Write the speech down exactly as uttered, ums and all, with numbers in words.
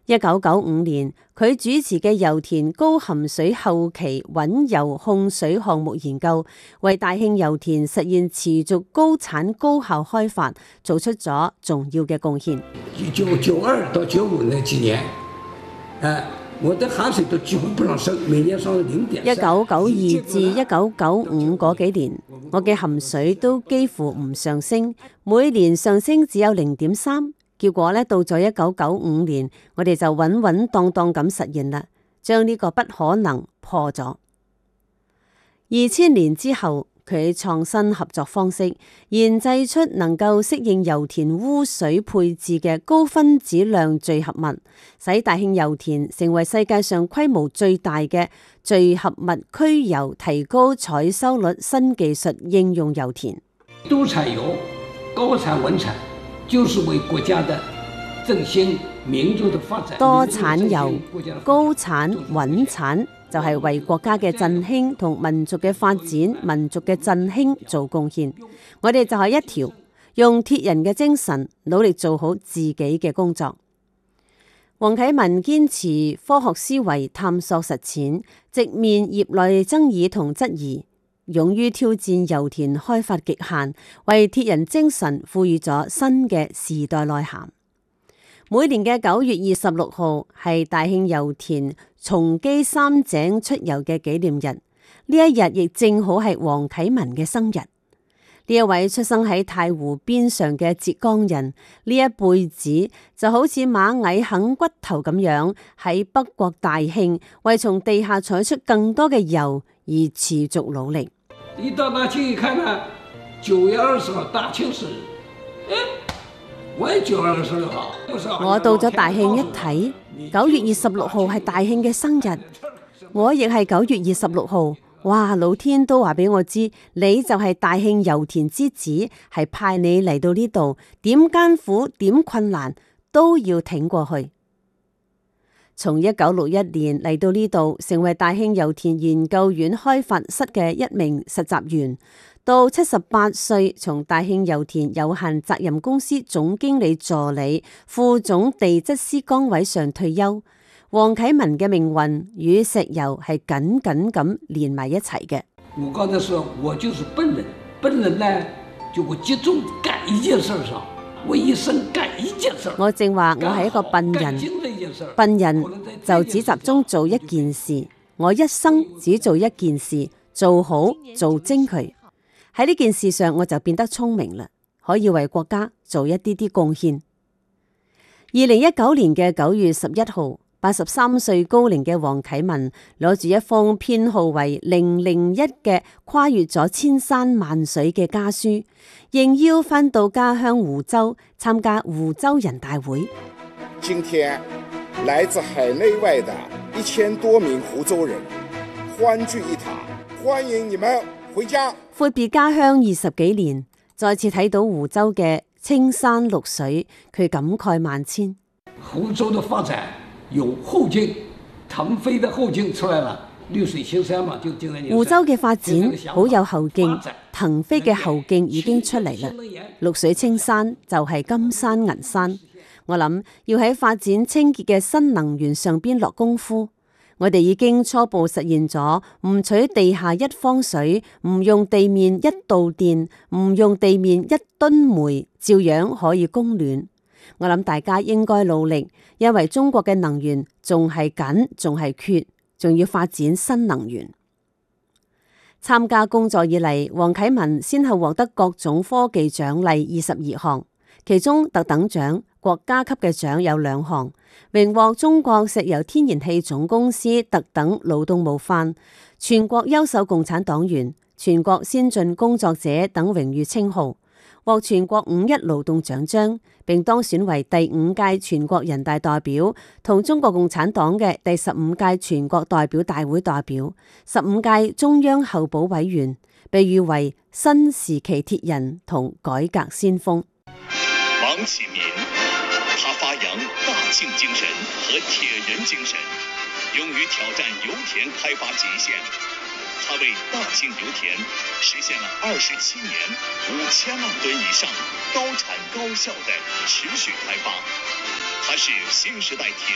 一九九五年，佢主持嘅油田高含水後期穩油控水項目研究，為大慶油田實現持續高產高效開發做出咗重要嘅貢獻。 一九九二到九五那幾年，誒，我的含水都幾乎不上升，每年上零點。 一九九二至一九九五嗰幾年，我嘅含水都幾乎唔上升，每年上升只有零點三。結果咧，到咗一九九五年，我哋就穩穩當當咁實現啦，將呢個不可能破咗。二千年之後，佢創新合作方式，研製出能夠適應油田污水配置嘅高分子量聚合物，使大慶油田成為世界上規模最大嘅聚合物區油提高採收率新技術應用油田。 多產油、高產穩產，就是為國家的振興、民族的發展。 多產油、高產、穩產，就係為國家嘅振興同民族嘅發展、民族嘅振興做貢獻。我哋就係一條用鐵人嘅精神，努力做好自己嘅工作。黃啟文堅持科學思維，探索實踐，直面業內爭議同質疑，勇於挑戰油田開發極限，為鐵人精神賦予咗新嘅時代內涵。每年嘅九月二十六號係大慶油田松基三井出油嘅紀念日，呢一日亦正好係黃啟文嘅生日。呢一位出生喺太湖邊上嘅浙江人，呢一輩子就好似螞蟻啃骨頭咁樣，喺北國大慶為從地下採出更多嘅油而持續努力。 一到大慶一看呢，九月二十號大慶生日，誒，我也九月二十六號。 我到咗大慶一睇，九月二十六號係大慶嘅生日，我亦係九月二十六號。哇！老天都話俾我知，你就係大慶油田之子，係派你嚟到呢度，點艱苦點困難都要挺過去。從一九六一年嚟到呢度，成為大慶油田研究院開發室嘅一名實習員，到七十八歲從大慶油田有限責任公司總經理助理、副總地質師崗位上退休。黃啟文嘅命運與石油係緊緊咁連埋一齊嘅。 我剛才說我就是笨人，笨人呢就會集中幹一件事上，我一生幹一件事。我正話我係一個笨人，笨人就只集中做一件事，我一生只做一件事，做好做精佢。喺呢件事上我就變得聰明啦，可以為國家做一啲啲貢獻。二零一九年嘅九月十一號，八十三歲高齡嘅黃啟文攞住一封編號為零零一嘅跨越咗千山萬水嘅家書，應邀返到家鄉湖州參加湖州人大會。 今天來自海內外的一千多名湖州人歡聚一堂，歡迎你們回家。 闊別家鄉二十幾年，再次睇到湖州嘅青山綠水，佢感慨萬千。 湖州的發展有後勁，騰飛的後勁出來了，綠水青山嘛，就就在。 湖州嘅發展好有後勁，騰飛嘅後勁已經出嚟啦。綠水青山就係金山銀山，我諗要喺發展清潔嘅新能源上邊落功夫。我哋已經初步實現咗唔取地下一方水，唔用地面一度電，唔用地面一噸煤，照樣可以供暖。我諗大家應該努力，因為中國嘅能源仲係緊，仲係缺，仲要發展新能源。參加工作以嚟，黃啟文先後獲得各種科技獎勵二十二項，其中特等獎、國家級嘅獎有兩項，榮獲中國石油天然氣總公司特等勞動模範、全國優秀共產黨員、全國先進工作者等榮譽稱號。獲全國五一勞動獎章，並當選為第五屆全國人大代表同中國共產黨嘅第十五屆全國代表大會代表、十五屆中央候補委員，被譽為新時期鐵人同改革先鋒。 王啟民，他發揚大慶精神和鐵人精神，勇於挑戰油田開發極限。他為大慶油田實現了二十七年五千萬噸以上高產高效的持續開發。他是新時代鐵